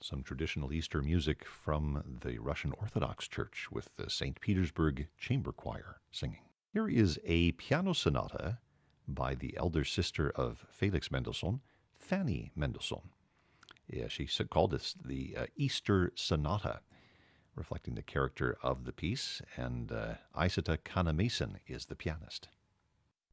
some traditional Easter music from the Russian Orthodox Church with the St. Petersburg Chamber Choir singing. Here is a piano sonata by the elder sister of Felix Mendelssohn, Fanny Mendelssohn. Yeah, she called this the Easter Sonata, reflecting the character of the piece, and Isata Kana-Mason is the pianist.